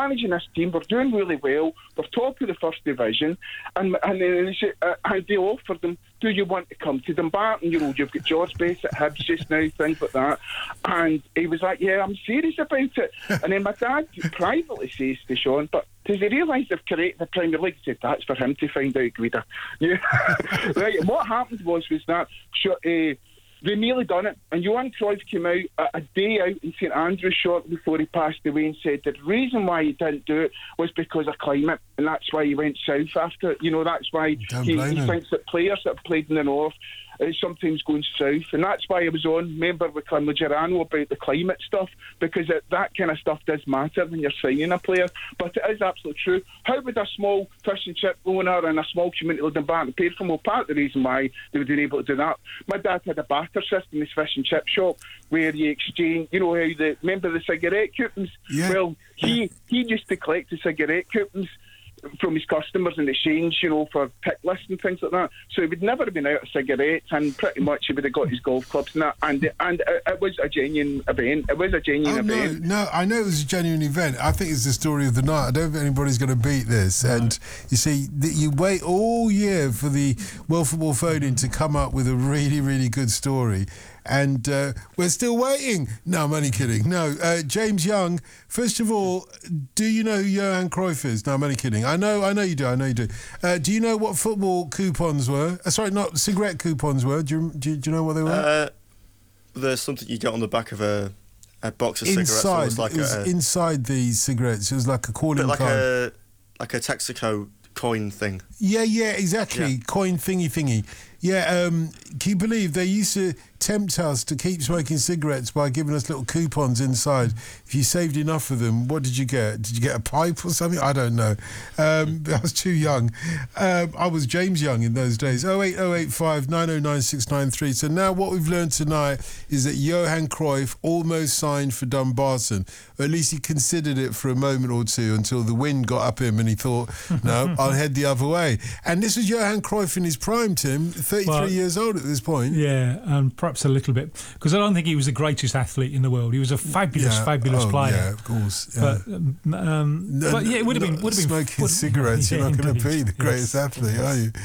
managing this team. We're doing really well. We're top of the first division. And they offered them, do you want to come to Dumbarton? You know, you've got George Bass at Hibs just now, things like that. And he was like, yeah, I'm serious about it. And then my dad privately says to Sean, but does he realise they've created the Premier League? He said, that's for him to find out, Guida. Yeah. Right, and what happened was that they nearly done it, and Johan Cruyff came out a day out in St Andrews shortly before he passed away and said the reason why he didn't do it was because of climate, and that's why he went south after it. You know, that's why he thinks that players that have played in the north sometimes going south, and that's why I was on, member with Clonmel Girano, about the climate stuff, because that kind of stuff does matter when you're signing a player. But it is absolutely true. How would a small fish and chip owner in a small community like Dumbarton pay for? Well, part of the reason why they would have been able to do that, my dad had a barter system in his fish and chip shop where you exchange, you know, remember the cigarette coupons? Yeah. Well, he used to collect the cigarette coupons from his customers in exchange, you know, for pick lists and things like that. So he would never have been out of cigarettes, and pretty much he would have got his golf clubs and that. And it was a genuine event. It was a genuine event. No, I know it was a genuine event. I think it's the story of the night. I don't think anybody's going to beat this. No. And you see, you wait all year for the World Football Phone-In to come up with a really, really good story. And we're still waiting. No, I'm only kidding. No, James Young, first of all, do you know who Johan Cruyff is? No, I'm only kidding. I know you do. Do you know what football coupons were? Sorry, not cigarette coupons were. Do you know what they were? There's something you get on the back of a box of cigarettes. It was inside the cigarettes. It was like a calling card. Like a Texaco coin thing. Yeah, exactly. Yeah. Coin thingy. Yeah, can you believe they used to tempt us to keep smoking cigarettes by giving us little coupons inside? If you saved enough of them, what did you get? Did you get a pipe or something? I don't know. I was too young. I was James Young in those days. 08085 909 693. So now what we've learned tonight is that Johan Cruyff almost signed for Dumbarton. Or at least he considered it for a moment or two until the wind got up him and he thought, no, I'll head the other way. And this was Johan Cruyff in his prime, Tim, 33 years old at this point. Yeah, and perhaps a little bit. Because I don't think he was the greatest athlete in the world. He was a fabulous player. Yeah, of course. Yeah. But yeah, it would have been... Smoking cigarettes, you're not going to be the greatest athlete, are you?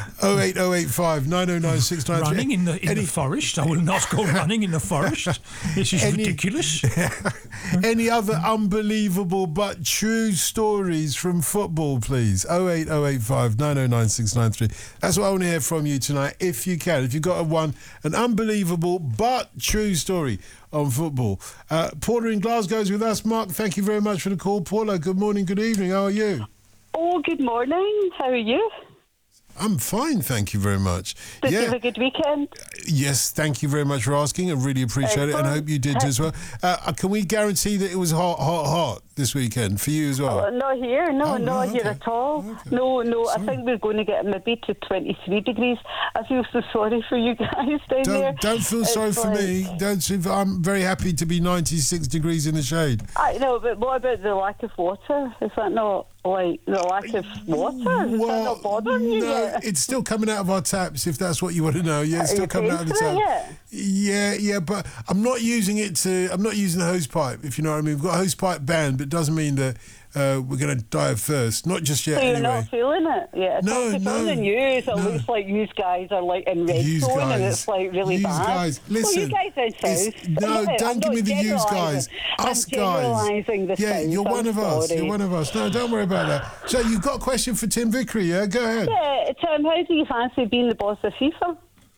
08085 909 693. Running in the forest? I will not go running in the forest. This is ridiculous. Any other unbelievable but true stories from football, please? 08085 909 693. That's what I want to hear from you tonight, if you can. If you've got an unbelievable but true story on football. Paula in Glasgow is with us. Mark, thank you very much for the call. Paula, good morning, good evening. How are you? Oh, good morning. How are you? I'm fine, thank you very much. Did you have a good weekend? Yes, thank you very much for asking. I really appreciate it, and I hope you did as well. Can we guarantee that it was hot this weekend for you as well? Not here, not here at all. Okay. No, sorry. I think we're going to get maybe to 23 degrees. I feel so sorry for you guys down there. Don't feel sorry for me. I'm very happy to be 96 degrees in the shade. I know, but what about the lack of water? Is that not... Like the lack of water? Is that not bothering you yet? It's still coming out of our taps, if that's what you want to know. Yeah, it's still coming out of the tap. Yeah, but I'm not using the hose pipe, if you know what I mean. We've got a hose pipe ban, but it doesn't mean that we're going to die of thirst. Not just yet, so you're anyway. not feeling it? Yeah. No. On the news, it looks like you guys are like in red zone and it's like really bad. Guys, listen. Well, you guys are south. No, don't give me the yous guys. Us guys. You're one of us. You're one of us. No, don't worry about that. So you've got a question for Tim Vickery, yeah? Go ahead. Yeah, Tim, how do you fancy being the boss of FIFA?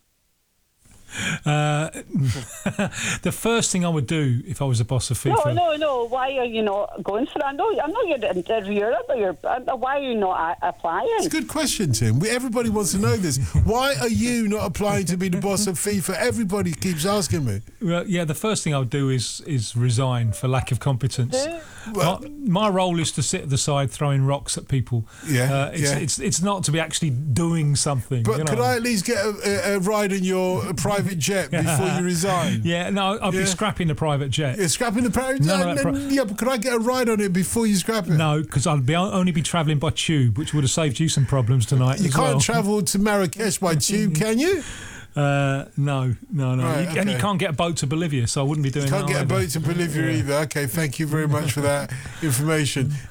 The first thing I would do if I was the boss of FIFA. No. Why are you not going for that? I'm not your interviewer, but why are you not applying? It's a good question, Tim. Everybody wants to know this. Why are you not applying to be the boss of FIFA? Everybody keeps asking me. Well, yeah, the first thing I would do is resign for lack of competence. My role is to sit at the side throwing rocks at people. It's not to be actually doing something. But could I at least get a ride in your private jet before you resign? Yeah, no, I'll be scrapping the private jet. Yeah, scrapping the private jet? But could I get a ride on it before you scrap it? No, because I'd only be travelling by tube, which would have saved you some problems tonight. You can't travel to Marrakesh by tube, can you? No. Right, and you can't get a boat to Bolivia, so I wouldn't be doing that. You can't get a boat to Bolivia either. Okay, thank you very much for that information.